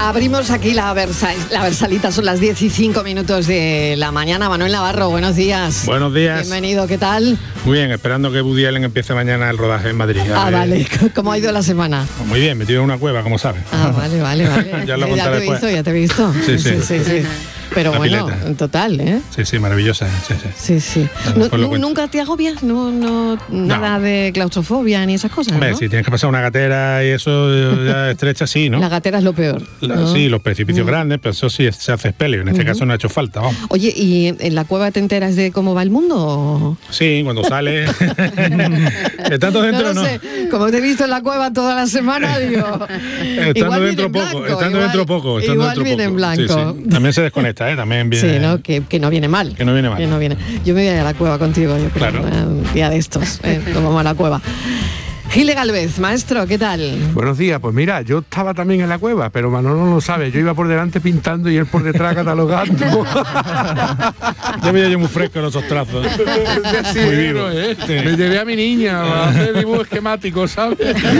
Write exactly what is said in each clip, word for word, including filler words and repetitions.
Abrimos aquí la, Versa, la Versalita, son las diez y cinco minutos de la mañana. Manuel Navarro, buenos días. Buenos días. Bienvenido, ¿qué tal? Muy bien, esperando que Woody Allen empiece mañana el rodaje en Madrid. Ah, vale, ¿cómo ha ido la semana? Muy bien, metido en una cueva, como sabes. Ah, vale, vale, vale. ya lo ya te he después. visto, ya te he visto. Sí, sí. sí, sí, sí. Pero la bueno, pileta. en total, ¿eh? Sí, sí, maravillosa. Sí, sí. Sí, sí. Bueno, No, lo cuento. ¿Nunca te agobias? No, no, nada de claustrofobia ni esas cosas, Hombre, ¿no? si tienes que pasar una gatera y eso ya estrecha, sí, ¿no? La gatera es lo peor. La- ¿no? Sí, los precipicios grandes, pero eso sí se hace espelio. En este Ujú. caso no ha hecho falta, vamos. Oye, ¿y en la cueva te enteras de cómo va el mundo? o? Sí, cuando sale. Estando dentro, no lo no. sé. Como te he visto en la cueva toda la semana, digo. Estando igual dentro viene en poco, blanco, estando igual- dentro poco, estando igual dentro viene poco. en blanco. Sí, sí. También se desconecta, ¿eh? También viene. Sí, ¿no? Que, que no viene mal. Que no viene mal. Que no viene. Yo me voy a ir a la cueva contigo, yo creo. Claro. Un día de estos. ¿eh? Nos vamos a la cueva. Gile Galvez, maestro, ¿qué tal? Buenos días, pues mira, yo estaba también en la cueva, pero Manolo no lo sabe. Yo iba por delante pintando y él por detrás catalogando. Ya veía yo muy fresco en esos trazos. Sí, Muy vivo. bueno, ¿eh? Sí. Me llevé a mi niña a hacer dibujo esquemático, ¿sabes?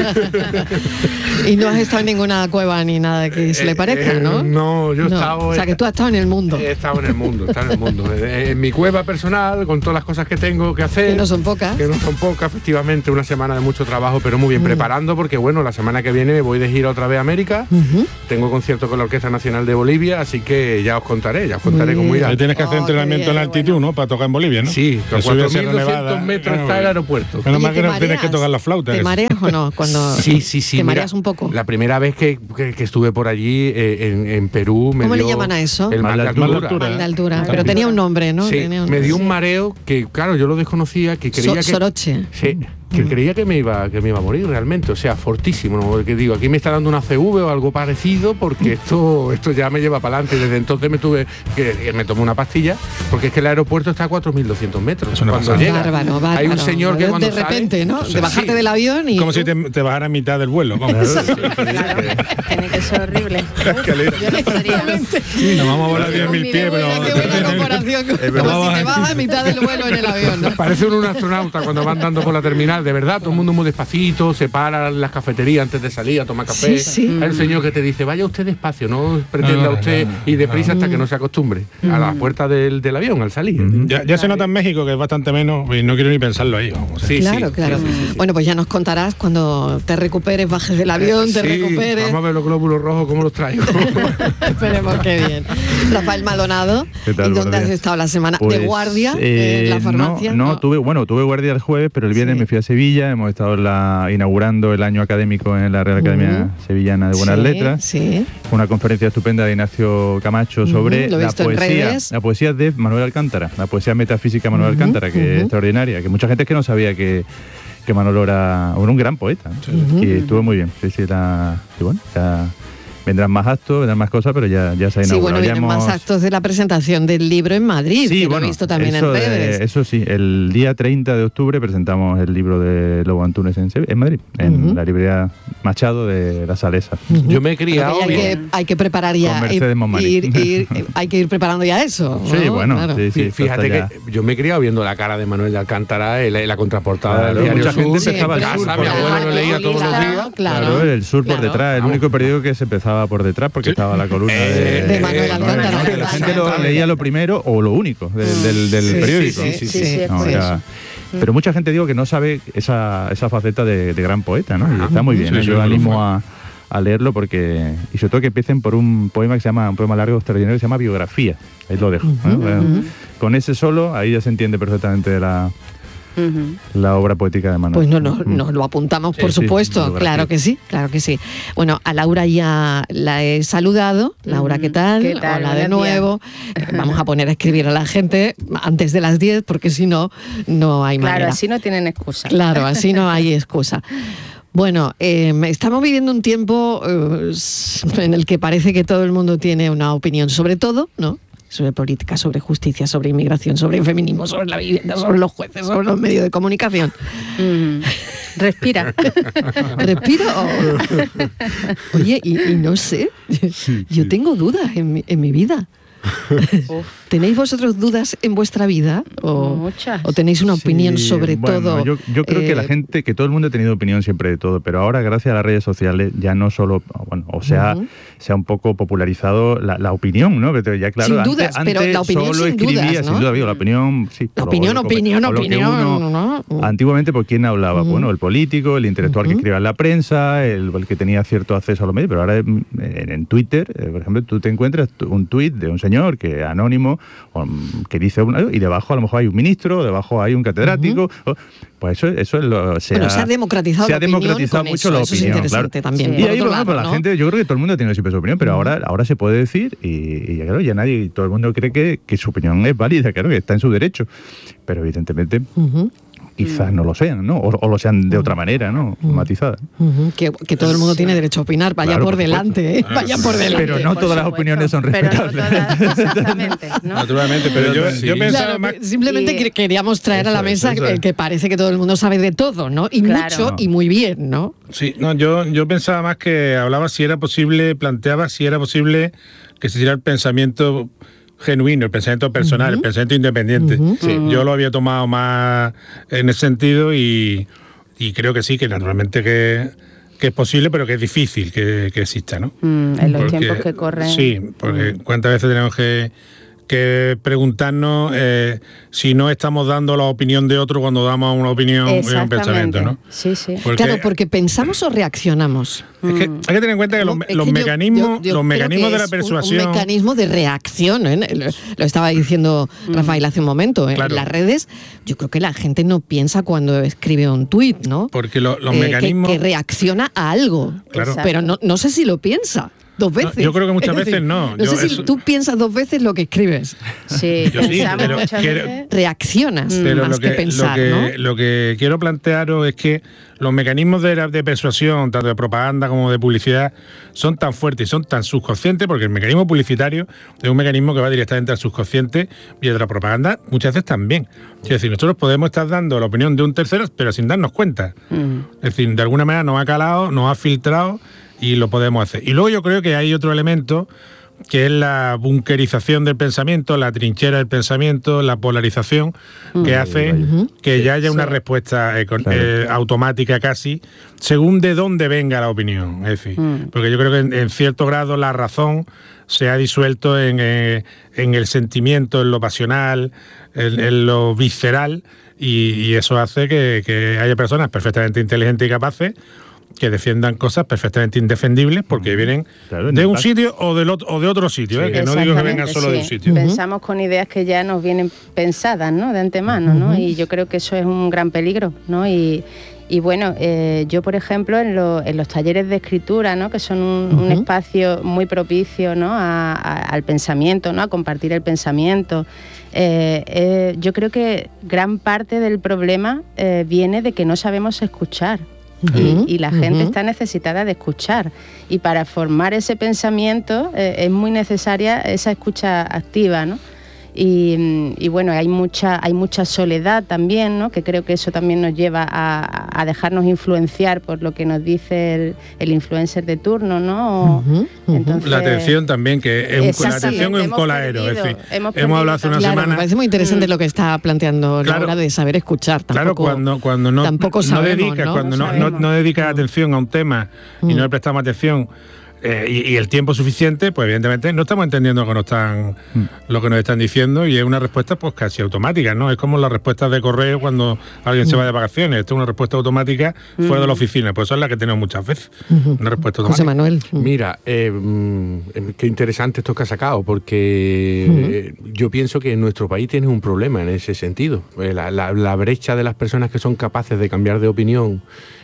Y no has estado en ninguna cueva ni nada que se le parezca, Eh, ¿no? No, yo he No. estado... O sea, que tú has estado en el mundo. He estado en el mundo, he estado en el mundo. Eh, En mi cueva personal, con todas las cosas que tengo que hacer. Que no son pocas. Que no son pocas, efectivamente, una semana de mucho trabajo, pero muy bien preparando, porque bueno, la semana que viene me voy de gira otra vez a América. Ujú. Tengo concierto con la Orquesta Nacional de Bolivia, así que ya os contaré, ya os contaré Muy cómo irá. Ahí tienes que hacer Oh, entrenamiento qué en bien, altitud, bueno. ¿no? Para tocar en Bolivia, ¿no? Sí, con Que sube a cuatro Sierra mil doscientos Nevada. metros Ah, está el aeropuerto. Menos Oye, mal que ¿te no tienes que mareas? tocar la flauta. ¿Te eso. mareas o no? Cuando Sí, sí, sí. ¿Te mira, mareas un poco? La primera vez que, que- que estuve por allí eh, en, en Perú me ¿Cómo le dio llaman a eso? El mal de Mal de altura. altura. Mal de altura. Mal de Pero altura. tenía un nombre, ¿no? Sí, Tenía un- me dio un sí. mareo que, claro, yo lo desconocía, que creía So- que... Soroche. Sí, que creía que me iba que me iba a morir realmente, o sea, fortísimo, ¿no? Porque digo, aquí me está dando una C V o algo parecido, porque esto esto ya me lleva para adelante. Desde entonces me tuve que, que me tomé una pastilla, porque es que el aeropuerto está a cuatro mil doscientos metros. Es una Cuando pasada. llega, Bárbaro, bárbaro. hay un señor que de, cuando de repente, sale- ¿no? o sea, de bajarte sí. del avión y Como tú- si te, te bajara a mitad del vuelo. ¿cómo? Tiene que ser horrible. Escalera. Yo no podría. Sí, nos vamos a volar diez mil mi pies, pero... Mira, qué buena comparación. Es Como verdad. si te bajas a mitad del vuelo en el avión, ¿no? Parece un astronauta cuando van dando por la terminal, de verdad, todo el mundo muy despacito, se para en las cafeterías antes de salir a tomar café. Sí, sí. Hay un señor que te dice, vaya usted despacio, no pretenda No, no, usted no, ir deprisa hasta que no se acostumbre a la puerta del, del avión al salir. Ya, ya se nota en México que es bastante menos y no quiero ni pensarlo ahí. Vamos, Sí, Claro, sí, claro. sí, sí, sí. Bueno, pues ya nos contarás cuando te recuperes, bajes del avión, te Sí, recuperes. Vamos a ver los glóbulos rojos, cómo los traigo. Esperemos que bien. Rafael Maldonado, ¿Qué tal? ¿y dónde Buenos has días. estado la semana? ¿De Pues, guardia eh, en la farmacia? No, no, tuve, bueno, tuve guardia el jueves, pero el viernes Sí. me fui a Sevilla, hemos estado en la, inaugurando el año académico en la Real Academia Ujú. Sevillana de Buenas Sí, Letras. Sí. Una conferencia estupenda de Ignacio Camacho sobre Ujú, lo he la visto en poesía, redes. la poesía de Manuel Alcántara, la poesía metafísica de Manuel Ujú, Alcántara, que ujú. es extraordinaria, que mucha gente es que no sabía que, que Manolo era, era un gran poeta, ¿no? Ujú. Y estuvo muy bien. Sí, sí, la- y bueno, ya vendrán más actos, vendrán más cosas, pero ya, ya se ha Sí, inaugurado. bueno, Ya vienen más hemos- actos de la presentación del libro en Madrid, que lo he visto también eso en de- redes. eso sí, el día treinta de octubre presentamos el libro de Lobo Antunes en, Sevilla- en Madrid, en Ujú. la librería Machado de La Salesa. Yo me he Pero criado que hay, que, bien. hay que preparar ya, Con Mercedes ir- Monmari. ir- ir- hay que ir preparando ya eso. ¿no? Sí, bueno, Claro. sí, sí, Fí- esto Fíjate está que yo me he criado viendo la cara de Manuel de Alcántara en la, en la contraportada Claro, del diario mucha Sur. gente Sí, empezaba en el casa, sur mi por abuelo detrás. lo leía todos los Claro, días. claro. Claro, el sur por Claro. detrás, el Vamos. único periódico que se empezaba por detrás porque estaba la columna Eh, de, de Manuel Alcántara. que la gente lo leía lo primero o lo único del, del- del Sí, periódico. sí, sí, sí, sí, No, sí. era- pero mucha gente digo que no sabe esa, esa faceta de, de gran poeta, ¿no? Y está muy bien, Sí, ¿eh? sí, Yo lo animo fue. a, a leerlo porque y sobre todo que empiecen por un poema que se llama un poema largo extraordinario que se llama Biografía. Ahí lo dejo. ¿eh? Bueno, con ese solo ahí ya se entiende perfectamente la, Ujú. la obra poética de Manuel. Pues no, no, Mm. nos lo apuntamos, Sí, por sí, supuesto, biografía. claro que sí, claro que sí. Bueno, a Laura ya la he saludado. Laura, ¿qué tal? ¿Qué tal? Hola de Buenos nuevo. Eh, Vamos a poner a escribir a la gente antes de las diez, porque si no, no hay Claro, manera. así no tienen excusa. Claro, así no hay excusa. Bueno, eh, estamos viviendo un tiempo eh, en el que parece que todo el mundo tiene una opinión sobre todo, ¿no? Sobre política, sobre justicia, sobre inmigración, sobre feminismo, sobre la vivienda, sobre los jueces, sobre los medios de comunicación. Mm. Respira. Respiro. Oye, y, y no sé, yo tengo dudas en mi, en mi vida. ¿Tenéis vosotros dudas en vuestra vida? ¿O, Muchas. ¿O tenéis una opinión Sí, sobre bueno, todo? Yo, yo creo eh, que la gente, que todo el mundo ha tenido opinión siempre de todo, pero ahora gracias a las redes sociales ya no solo, bueno, o sea, uh-huh. se ha un poco popularizado la, la opinión, ¿no? Que ya claro, Sin antes, dudas, antes pero la opinión solo sin escribía, dudas, ¿no? sin duda, digo, la opinión, sí. La o- opinión, o lo- opinión, o lo que opinión, uno- ¿no? Antiguamente, ¿por quién hablaba? Uh-huh. Bueno, el político, el intelectual Uh-huh. que escribía en la prensa, el, el que tenía cierto acceso a los medios, pero ahora en, en Twitter, eh, por ejemplo, tú te encuentras un tuit de un señor que es anónimo, o, que dice una, y debajo a lo mejor hay un ministro, debajo hay un catedrático, uh-huh. o, pues eso, eso es lo... Se Bueno, ha, se ha democratizado se la ha democratizado opinión mucho con la eso, opinión, eso es interesante claro. también. Y por ahí, otro bueno, lado, pues la ¿no? gente, yo creo que todo el mundo ha tenido siempre su opinión, pero ahora, ahora se puede decir y, y claro, ya nadie, todo el mundo cree que, que su opinión es válida, claro, que está en su derecho, pero evidentemente... Uh-huh. Quizás no lo sean, ¿no? O, o lo sean de otra manera, ¿no? Matizada. Uh-huh. Que, que todo el mundo tiene derecho a opinar, vaya Claro, por, por delante, ¿eh? Vaya por delante. Pero no Por todas las supuesto. opiniones son Pero no respetables. todas, exactamente, ¿no? Naturalmente, pero yo, Sí. yo pensaba Claro, más... simplemente Y- que- queríamos traer a la Eso es, mesa eso que, es. que parece que todo el mundo sabe de todo, ¿no? Y Claro. mucho y muy bien, ¿no? Sí, no, yo, yo pensaba más que hablaba si era posible, planteaba si era posible que se hiciera el pensamiento genuino, el pensamiento personal, Uh-huh. el pensamiento independiente. Uh-huh. Sí, yo lo había tomado más en ese sentido y, y creo que sí, que naturalmente que, que es posible, pero que es difícil que, que exista, ¿no? Mm, en los Porque- tiempos que corren. Sí, porque Mm. cuántas veces tenemos que, que preguntarnos eh, si no estamos dando la opinión de otro cuando damos una opinión y un Exactamente. pensamiento, ¿no? Sí, sí. Porque- Claro, porque pensamos o reaccionamos. Es que hay que tener en cuenta que los, Es que los yo- mecanismos, yo- yo los creo mecanismos que de la es un- persuasión. Un, mecanismo de reacción, ¿eh? Lo, lo estaba diciendo Rafael hace un momento. ¿eh? Claro. En las redes, yo creo que la gente no piensa cuando escribe un tuit, ¿no? Porque lo- los Eh, que- mecanismos. que, reacciona a algo. Claro. Pero no, no sé si lo piensa dos veces. yo creo que muchas Es decir, veces no. No Yo sé si eso- tú piensas dos veces lo que escribes. Sí, Yo sí, pensamos pero muchas quiero- veces. Reaccionas Pero más lo que, que, pensar, lo, que, ¿no? lo que quiero plantearos es que los mecanismos de, la- de persuasión, tanto de propaganda como de publicidad, son tan fuertes y son tan subconscientes, porque el mecanismo publicitario es un mecanismo que va directamente al subconsciente y el de la propaganda muchas veces también. Es decir, nosotros podemos estar dando la opinión de un tercero, pero sin darnos cuenta. Mm. Es decir, de alguna manera nos ha calado, nos ha filtrado y lo podemos hacer. Y luego yo creo que hay otro elemento que es la bunkerización del pensamiento, la trinchera del pensamiento, la polarización, que hace que ya haya una respuesta eh, con- eh, automática casi, según de dónde venga la opinión. Es decir, Mm. porque yo creo que en, en cierto grado la razón se ha disuelto en, eh, en el sentimiento, en lo pasional, en, en lo visceral, y, y eso hace que, que haya personas perfectamente inteligentes y capaces que defiendan cosas perfectamente indefendibles porque vienen Claro, en de el un pas- sitio o del otro, o de otro sitio, ¿eh? que no digo que vengan Exactamente, solo de un sí. sitio. Pensamos con ideas que ya nos vienen pensadas, ¿no? De antemano, ¿no? Y yo creo que eso es un gran peligro, ¿no? Y, y bueno, eh, yo por ejemplo en, lo- en los talleres de escritura, ¿no? Que son un, un Ujú. espacio muy propicio, ¿no? A- a- al pensamiento, ¿no? A compartir el pensamiento. Eh, eh, yo creo que gran parte del problema eh, viene de que no sabemos escuchar. Ujú, Y, y la gente ujú. está necesitada de escuchar. Y para formar ese pensamiento eh, es muy necesaria esa escucha activa, ¿no? Y, y bueno, hay mucha, hay mucha soledad también, ¿no? Que creo que eso también nos lleva a, a dejarnos influenciar por lo que nos dice el, el influencer de turno, ¿no? O- Ujú, ujú. entonces- La atención también, que es un, la Exactamente, atención es un hemos colaero. Es perdido, decir, hemos hemos, perdido hablado hace una Claro, me semana. parece muy interesante lo que está planteando Claro. Laura de saber escuchar. Claro, Tampoco, cuando, cuando no, tampoco no sabemos, dedicas, ¿no? cuando No no, no, sabemos. no dedicas atención a un tema y Mm. no le prestamos atención eh, y, y el tiempo suficiente, pues evidentemente no estamos entendiendo lo que nos están, lo que nos están diciendo y es una respuesta pues casi automática, ¿no? Es como las respuestas de correo cuando alguien se va de vacaciones. Esto es una respuesta automática fuera de la oficina, pues esa es la que tenemos muchas veces. Una respuesta José automática. Manuel. Mira, eh, mm, qué interesante esto que ha sacado, porque eh, yo pienso que nuestro país tiene un problema en ese sentido. Eh, La, la- la brecha de las personas que son capaces de cambiar de opinión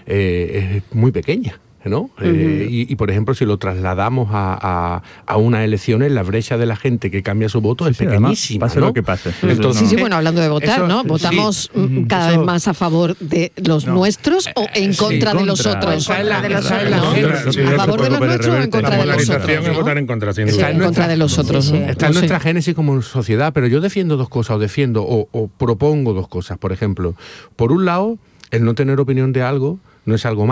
eh, es muy pequeña, ¿no? Eh, y, y, por ejemplo, si lo trasladamos a, a- a unas elecciones, la brecha de la gente que cambia su voto es Sí, además, pequeñísima, pase ¿no? lo que pase. Eso Entonces, Sí, sí, eh, bueno, hablando de votar, eso- ¿no? sí. Votamos mm, cada Eso- vez más a favor de los No. nuestros o en sí, contra de contra. los otros. Esa es la- de los esa es la- ¿no? sí, ¿A sí, favor de los nuestros o en contra La de los otros? polarización es ¿no? votar en contra, sin Sí, duda. en contra de los otros. Sí, ¿no? sí. Está No en sé. nuestra génesis como sociedad, pero yo defiendo dos cosas, o defiendo o, o propongo dos cosas. Por ejemplo, por un lado, el no tener opinión de algo no es algo malo.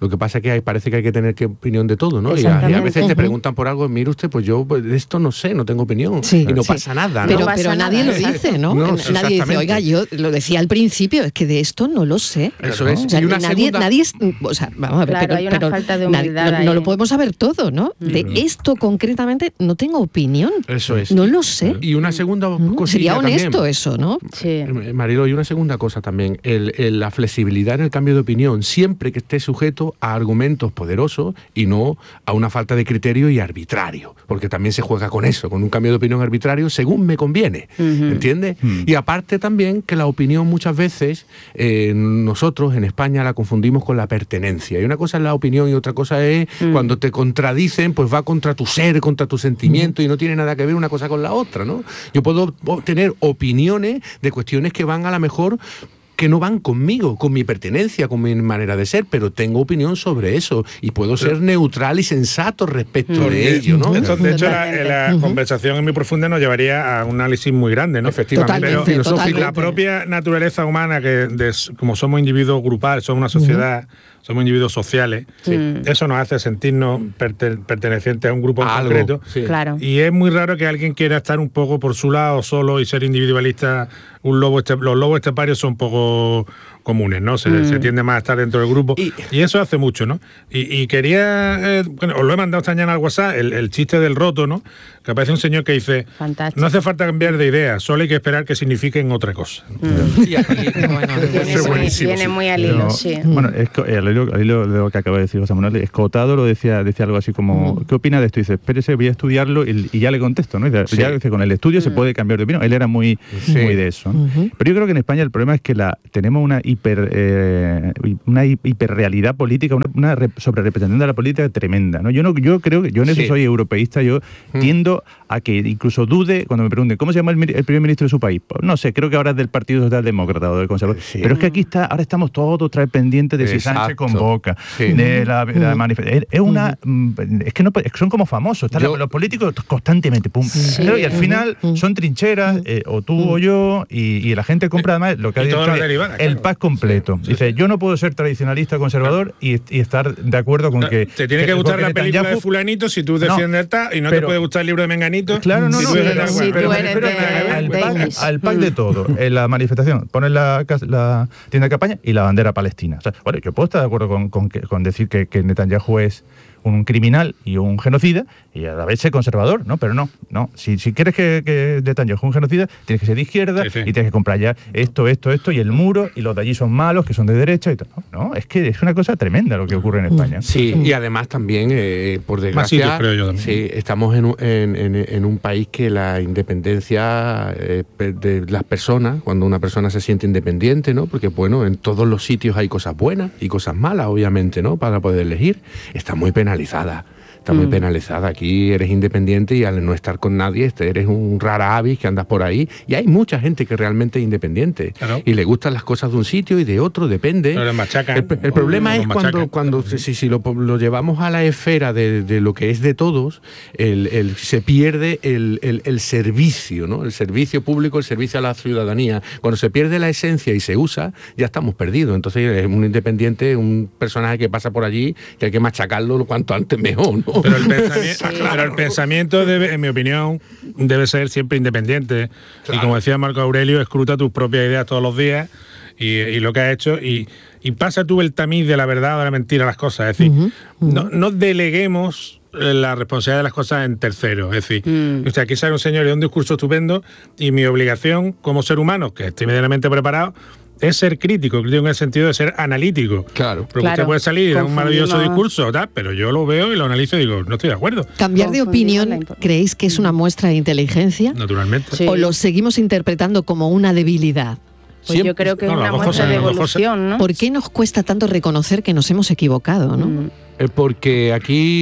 Lo que pasa es que hay, parece que hay que tener que opinión de todo, ¿no? Y a, y a veces te preguntan por algo, mire usted, pues yo pues, de esto no sé, no tengo opinión. Sí, y no sí. pasa nada, ¿no? Pero, pasa pero nada. nadie lo dice, ¿no? No, nadie dice, oiga, yo lo decía al principio, es que de esto no lo sé. Eso es. O sea, Y una nadie, segunda- nadie es, o sea, vamos a ver, Claro, pero, hay una pero falta de nadie- humildad no, ahí. no lo podemos saber todo, ¿no? De esto concretamente no tengo opinión. Eso es. No lo sé. Y una segunda Mm, cosilla Sería honesto también. eso, ¿no? Sí. Eh, Marilo, y una segunda cosa también, el, el- la flexibilidad en el cambio de opinión, siempre que esté sujeto a argumentos poderosos y no a una falta de criterio y arbitrario, porque también se juega con eso, con un cambio de opinión arbitrario según me conviene, Ujú. ¿entiendes? Y aparte también que la opinión muchas veces eh, nosotros en España la confundimos con la pertenencia, y una cosa es la opinión y otra cosa es Mm. cuando te contradicen, pues va contra tu ser, contra tu sentimiento, y no tiene nada que ver una cosa con la otra, ¿no? Yo puedo tener opiniones de cuestiones que van a la mejor que no van conmigo, con mi pertenencia, con mi manera de ser, pero tengo opinión sobre eso y puedo ser neutral y sensato respecto de ello, ¿no? Esto, de hecho, la, Totalmente. la conversación en muy profunda nos llevaría a un análisis muy grande, ¿no? Efectivamente. Pero Totalmente, filosófico, la totalmente. propia naturaleza humana, que de- como somos individuos grupales, somos una sociedad, somos individuos sociales, eso nos hace sentirnos perte- pertenecientes a un grupo en Algo, concreto. sí. Claro. Y es muy raro que alguien quiera estar un poco por su lado solo y ser individualista. Un lobo este, los lobos esteparios son poco comunes, ¿no? Se, Mm. se tiende más a estar dentro del grupo. Y- Y, eso hace mucho, ¿no? Y, y quería, eh, bueno, os lo he mandado esta mañana al WhatsApp, el, el chiste del roto, ¿no? Que aparece un señor que dice, Fantástico. no hace falta cambiar de idea, solo hay que esperar que signifiquen otra cosa. Y aquí- Bueno, Viene, Ese es muy, buenísimo, viene sí. muy al Pero, hilo, sí. Bueno, es, co- eh, al hilo, al hilo de lo que acaba de decir José Manuel, Escotado lo decía, decía algo así como, ¿qué opina de esto? Y dice, espérese, voy a estudiarlo y, y ya le contesto, ¿no? Y ya, Sí. ya dice, con el estudio se puede cambiar de opinión. Él era muy, Sí. muy de eso, ¿no? Pero yo creo que en España el problema es que la tenemos una hiper eh, una hi- hiperrealidad política, una, una re- sobrerepresentación de la política tremenda, ¿no? Yo no, yo creo que yo en eso Sí. soy europeísta, yo Mm. tiendo a que incluso dude cuando me pregunten ¿cómo se llama el, mi- el primer ministro de su país? Pues no sé, creo que ahora es del Partido Socialdemócrata o del Conservador. Sí. Pero es que aquí está, ahora estamos todos otra vez pendientes de si Sánchez Exacto. convoca, Sí. de la, la manifestación. Es, es una mm, es que no puede- son como famosos, están Yo- los políticos constantemente, pum. Sí. Claro, y al final son trincheras, eh, o tú o yo, y, y la gente compra además lo que ha Y dicho todas las es derivadas, el claro. pack completo. Dice, yo no puedo ser tradicionalista conservador y, y estar de acuerdo con que Te tiene que gustar porque la película de Netanyahu- fulanito si tú No, defiendes tal, y no te pero- puede gustar el libro de Menganito. Claro, no, si no, tú pero, eres de sí, acuerdo. tú pero- eres pero de- al, de pack, English. al pack de Mm. todo, en la manifestación, pones la, cas- la tienda de campaña y la bandera palestina. O sea, bueno, yo puedo estar de acuerdo con, con, que- con decir que, que Netanyahu es un criminal y un genocida y a la vez ser conservador, ¿no? Pero no, no. Si, si quieres que, que Netanyahu es un genocida, tienes que ser de izquierda Sí, sí. y tienes que comprar ya esto, esto, esto y el muro y los de allí son malos, que son de derecha y tal. No, no, es que es una cosa tremenda lo que ocurre en España. Sí, y además también, eh, por Más desgracia, sitios, creo yo, también. sí, estamos en un, en, en- en un país que la independencia eh, pe- de las personas, cuando una persona se siente independiente, ¿no? Porque, bueno, en todos los sitios hay cosas buenas y cosas malas, obviamente, ¿no? Para poder elegir, está muy penalizada. Está muy Mm. penalizada. Aquí eres independiente y al no estar con nadie, este, eres un rara avis que andas por ahí. Y hay mucha gente que realmente es independiente. Claro. Y le gustan las cosas de un sitio y de otro, depende. Pero les machacan. El, el problema Los es cuando, machacan. cuando si, si lo, lo llevamos a la esfera de, de lo que es de todos, el, el- se pierde el, el- el servicio, ¿no? El servicio público, el servicio a la ciudadanía. Cuando se pierde la esencia y se usa, ya estamos perdidos. Entonces, es un independiente, un personaje que pasa por allí, que hay que machacarlo lo cuanto antes mejor, ¿no? Pero el pensamiento, Sí. pero el pensamiento debe, en mi opinión, debe ser siempre independiente. Y como decía Marco Aurelio, escruta tus propias ideas todos los días y, y lo que has hecho y, y pasa tú el tamiz de la verdad o de la mentira a las cosas. Es decir, no, no deleguemos la responsabilidad de las cosas en terceros. Es decir, Mm. o sea, aquí sale un señor y da un discurso estupendo y mi obligación como ser humano, que estoy medianamente preparado, es ser crítico, crítico en el sentido de ser analítico. Claro. Porque Claro. usted puede salir y dar un maravilloso Confundimos- discurso, tal, pero yo lo veo y lo analizo y digo, no estoy de acuerdo. ¿Cambiar de Confundimos la opinión impor- creéis que es una muestra de inteligencia? Naturalmente. Sí. ¿O lo seguimos interpretando como una debilidad? Pues yo creo que es No, las una dos muestra cosas, de las dos cosas. evolución, ¿no? ¿Por qué nos cuesta tanto reconocer que nos hemos equivocado, no? Mm. Eh, Porque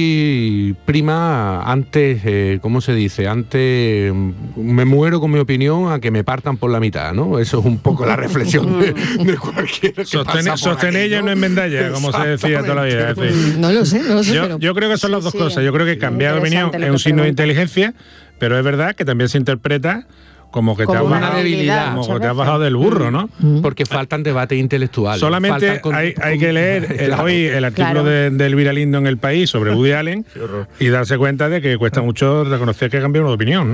aquí prima antes, eh, ¿cómo se dice? Antes mm, me muero con mi opinión a que me partan por la mitad, ¿no? Eso es un poco la reflexión de, de cualquiera que Sostener, pasa por sostener aquí, ella no es mendalla, como se decía toda la vida. Es decir, No lo sé, no lo sé, yo, pero... yo creo que son las Sí, dos sí. cosas. Yo creo que cambiar de opinión Interesante lo es un que signo de preguntas. inteligencia, pero es verdad que también se interpreta como que Como te has una bajado, debilidad, como muchas que te has veces. bajado del burro, ¿no? Porque faltan debates intelectuales. Solamente faltan con- hay, hay que leer eh, Claro. hoy el artículo Claro. de, de Elvira Lindo en El País sobre Woody Allen y darse cuenta de que cuesta mucho reconocer que ha cambiado de opinión, ¿no?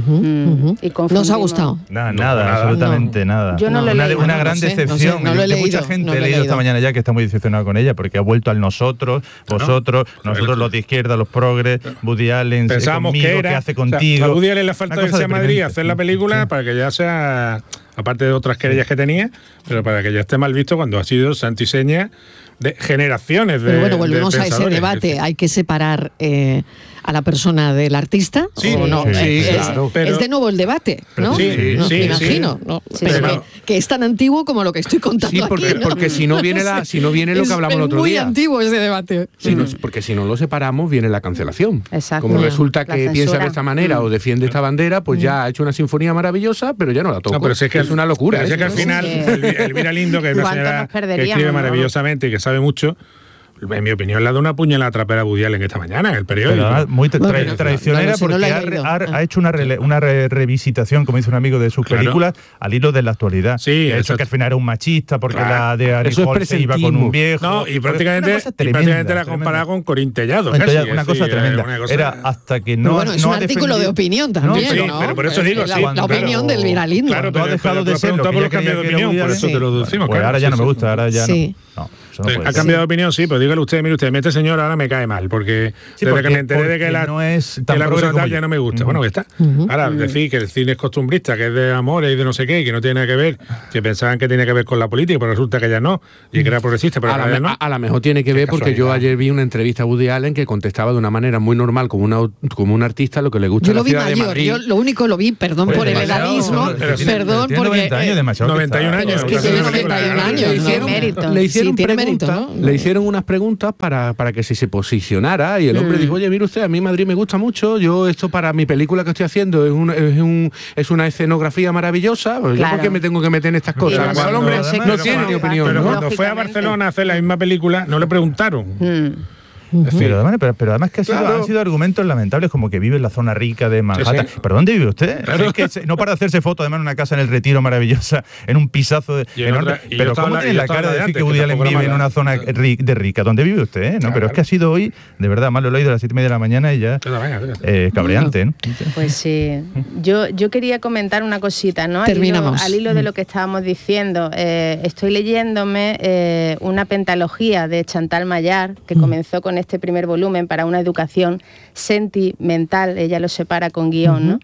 Mm. Y ¿No os ha confundimos. gustado? Nada, No, nada, nada. absolutamente nada. Yo no lo he una, leído. una No gran sé, no sé, decepción. no lo he De leído, mucha gente no lo he he leído esta leído. mañana ya que está muy decepcionado con ella porque ha vuelto al nosotros, vosotros, nosotros los de izquierda, los progres, Woody Allen, Pensábamos conmigo, que era. ¿qué hace o sea, contigo? a Woody Allen le falta Una cosa irse a Madrid a deprimente. hacer la película para que ya sea, aparte de otras querellas que tenía, pero para que ya esté mal visto cuando ha sido santiseña de generaciones de. Pero bueno, de volvemos a ese pensadores. debate. Hay que separar eh, a la persona del artista Sí, o no. sí, Eh, es, claro. Pero- es de nuevo el debate, ¿no? Sí, No, sí, me sí. imagino, ¿no? Sí, Pero sí. que, que es tan antiguo como lo que estoy contando Sí, porque, aquí, ¿no? porque si no viene la, si no viene lo Es- que hablamos el es otro muy día. antiguo ese debate. Si no- porque si no lo separamos, viene la cancelación. Exacto. Como Mm. resulta La que piensa censura. de esta manera Mm. o defiende esta bandera, pues ya ha hecho una sinfonía maravillosa, pero ya no la toca. No, pero si es que es una locura. Pero si es que al eso. final, Sí. Elvi- Elvira Lindo, que es una ¿Cuánto señora nos que perderíamos, escribe no? maravillosamente y que sabe mucho, en mi opinión, le ha dado una puñalada trapera a Woody Allen esta mañana en el periódico. Pero además muy tra- Bueno, tra- no, traicionera no, no, si no porque la he ha, leído. ha- Ah. ha hecho una, rele- una re- revisitación, como dice un amigo, de sus Claro. películas al hilo de la actualidad. Sí, de hecho, exacto. que al final era un machista porque Claro. la de Ari Eso es Hall se iba con presentismo. un viejo. No, y Una prácticamente, cosa y tremenda, prácticamente la tremenda. compara con Corín Tellado. Entonces, casi, una es cosa decir, tremenda. una cosa- Era hasta que Pero no, bueno, es no un ha artículo de defendido- opinión No, también, sí, ¿no? pero por eso digo, la, sí, la claro. opinión del Viralindo. Claro, Cuando pero, ha dejado pero de tú has ser lo preguntado que por ella los cambios de creía que era opinión, por Woody eso Allen. te lo decimos. Pues claro, ahora ya sí, no me sí. gusta, ahora ya Sí. no. No, eso no Eh, puede ha ser. cambiado de opinión, sí, pero dígale usted, mire usted, este señor ahora me cae mal, porque Sí, desde porque- que me enteré de que porque la, no es que tan la progre cosa como tal yo. ya no me gusta. Ujú. Bueno, que está. Ahora, decir que el cine es costumbrista, que es de amores y de no sé qué, y que no tiene nada que ver, que pensaban que tenía que ver con la política, pero resulta que ya no, y que era progresista, pero A ahora la, ya me- no. a- a la mejor tiene que ver porque yo casualidad. ayer vi una entrevista a Woody Allen que contestaba de una manera muy normal como, una, como un artista lo que le gusta Yo a la lo vi ciudad de mayor, Madrid. yo lo único lo vi, perdón Pues por el demasiado, edadismo, pero tiene- perdón tiene porque... noventa años, eh, demasiado que noventa y un está. años. Es que una tiene película, noventa y un ¿no? años, le ¿no? hicieron, Mérito. le hicieron Sí, tiene preguntas, mérito, ¿no? le hicieron unas preguntas para, para que si se posicionara y el hombre dijo, oye, mire usted, a mí Madrid me gusta mucho, yo esto para mi película que estoy haciendo es, un, es, un, es una escenografía maravillosa, pues yo Claro. por qué me tengo que meter en estas cosas. no Pues se- el hombre no se no queja, tiene ni opinión, Pero ¿no? cuando fue a Lógicamente. Barcelona a hacer la misma película, no le preguntaron. Mm. Es decir, Pero además, pero, pero además que ha sido- Claro. han sido argumentos lamentables como que vive en la zona rica de Manhattan. Sí, sí. ¿Pero dónde vive usted? Claro. Es que se- no para de hacerse fotos, además en una casa en el Retiro maravillosa, en un pisazo de, Y en enorme. otra- y yo pero estaba ¿cómo la- tiene yo la estaba cara la de de decir antes, que Woody que Allen tampoco vive era en mala. una zona ri- de rica? ¿Dónde vive usted? eh? ¿No? Claro. Pero es que ha sido hoy, de verdad, más lo he leído a las siete y media de la mañana y ya Venga, venga, venga. eh, cabreante. ¿no? Pues sí. Yo, yo quería comentar una cosita, ¿no? Al hilo, Terminamos. al hilo de lo que estábamos diciendo. Eh, estoy leyéndome eh, una pentalogía de Chantal Mayar, que comenzó con este primer volumen para una educación sentimental, ella lo separa con guión, ¿no?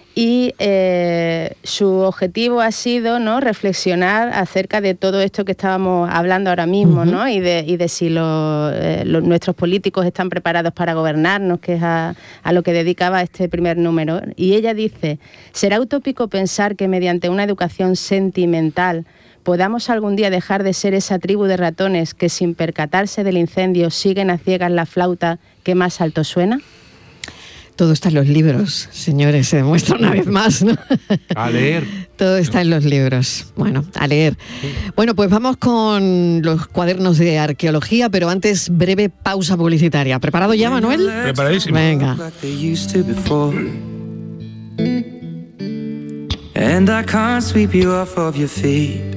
Y eh, su objetivo ha sido, ¿no?, reflexionar acerca de todo esto que estábamos hablando ahora mismo, Ujú. ¿no? Y de, y de si los, eh, los- nuestros políticos están preparados para gobernarnos, que es a, a lo que dedicaba este primer número. Y ella dice, ¿será utópico pensar que mediante una educación sentimental podamos algún día dejar de ser esa tribu de ratones que sin percatarse del incendio siguen a ciegas la flauta que más alto suena? Todo está en los libros, señores, se demuestra una vez más, ¿no? A leer. Todo está en los libros. Bueno, a leer. Bueno, pues vamos con los cuadernos de arqueología, pero antes breve pausa publicitaria. ¿Preparado ya, Manuel? Preparadísimo. Venga. like they used to before. And I can't sweep you off of your feet.